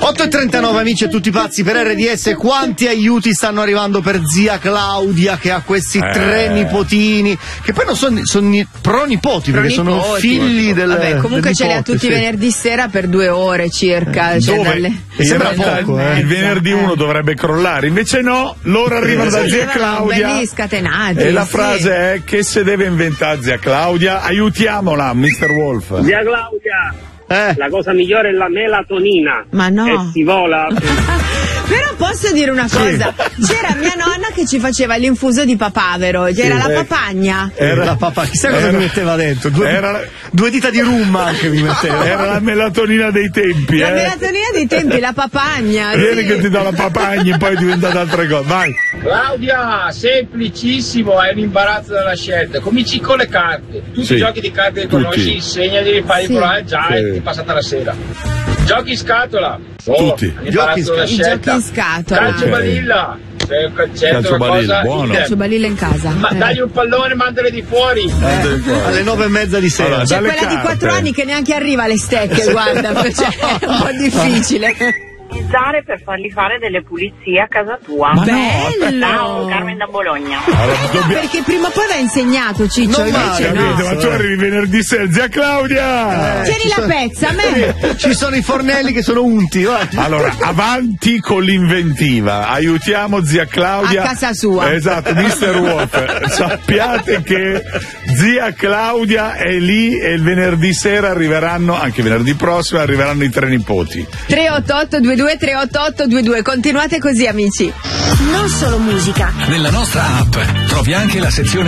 8:39 amici e tutti pazzi per RDS. Quanti aiuti stanno arrivando per zia Claudia che ha questi 3 nipotini che poi non sono pronipoti perché sono figli del vabbè, comunque del ce li ha nipote, tutti venerdì sera per 2 ore circa. Dove? E sembra poco, il venerdì uno dovrebbe crollare, invece no, loro arrivano da zia Claudia belli scatenati, e la frase è: che se deve inventare zia Claudia, aiutiamola Mr. Wolf. Zia Claudia, la cosa migliore è la melatonina. Ma no. E si vola. Però posso dire una cosa, c'era mia nonna che ci faceva l'infuso di papavero, c'era la papagna. Era la papà, chissà cosa mi metteva dentro. Due dita di rum anche mi metteva. Era la melatonina dei tempi. La melatonina dei tempi, la papagna. Vieni che ti do la papagna e poi diventate altre cose. Vai. Claudia, semplicissimo, hai un imbarazzo della scelta. Cominci con le carte. Tutti i giochi di carte che conosci, insegnati di fare provare già e ti è passata la sera. Giochi in scatola. Tutti. Giochi in scatola. Calcio balilla. Calcio balilla, buono. Calcio balilla in casa. Ma dagli un pallone e mandale di fuori. Alle 9:30 di sera. Allora, C'è quella di 4 anni che neanche arriva alle stecche, guarda, cioè, è un po' difficile. Per fargli fare delle pulizie a casa tua. Ma bello! Ciao, Carmen da Bologna. Perché prima o poi va insegnato, Ciccio, Non invece male, no. Ma tu arrivi venerdì sera, zia Claudia! Tieni la pezza, a me. Ci sono i fornelli che sono unti, guarda. Allora, avanti con l'inventiva, aiutiamo zia Claudia a casa sua. Esatto, Mr. Wolf. Sappiate che zia Claudia è lì e il venerdì sera arriveranno, anche venerdì prossimo, arriveranno i 3 nipoti. 388-22-388-22. Continuate così, amici. Non solo musica. Nella nostra app trovi anche la sezione